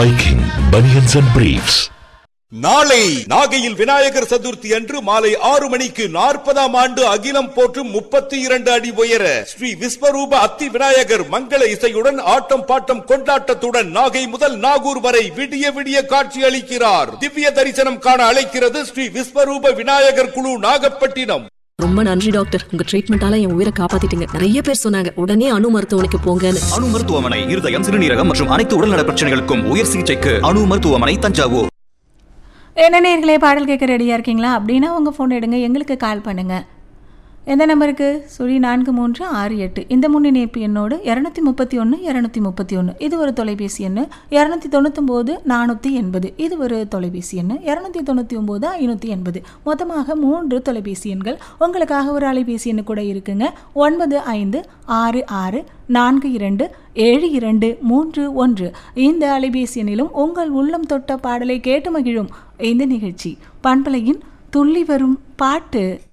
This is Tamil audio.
Viking Bunions and Briefs. நாளை நாகையில் விநாயகர் சதுர்த்தி அன்று மாலை 6 மணிக்கு 40ஆம் ஆண்டு அகிலம் போற்றும் 32 அடி உயர ஸ்ரீ விஸ்வரூப அத்தி விநாயகர் மங்கள இசையுடன் ஆட்டம் பாட்டம் கொண்டாட்டத்துடன் நாகை முதல் நாகூர் வரை விடிய விடிய காட்சி அளிக்கிறார். திவ்ய தரிசனம் காண அழைக்கிறது ஸ்ரீ விஸ்வரூப விநாயகர் குழு நாகப்பட்டினம். ரொம்ப நன்றி டாக்டர், உங்க ட்ரீட்மெண்டால என் உயிரை காப்பாத்திட்டீங்க. நிறைய பேர் சொன்னாங்க உடனே அணு மருத்துவமனைக்கு போங்கன்னு. அணு மருத்துவமனை இருதயம், சிறுநீரகம் மற்றும் அனைத்து உடல்நல பிரச்சனைகளுக்கும் உயர் சிகிச்சைக்கு அணு மருத்துவமனை, தஞ்சாவூர். என்ன நேயர்களே, பாடல் கேட்க ரெடியாக இருக்கீங்களா? அப்படின்னா உங்கள் ஃபோன் எடுங்க, எங்களுக்கு கால் பண்ணுங்கள். எந்த நம்பருக்கு? 4368 இந்த முன்னிணைப்பு எண்ணோடு 231 231 இது ஒரு தொலைபேசி எண். 299 480 இது ஒரு தொலைபேசி எண். 299 580 மொத்தமாக 3 தொலைபேசி எண்கள். உங்களுக்காக ஒரு அலைபேசி எண்ணு கூட இருக்குங்க. 9566427231 இந்த அலைபேசி எண்ணிலும் உங்கள் உள்ளம் தொட்ட பாடலை கேட்டு மகிழும் இந்த நிகழ்ச்சி பண்பலையின் துள்ளி வரும் பாட்டு.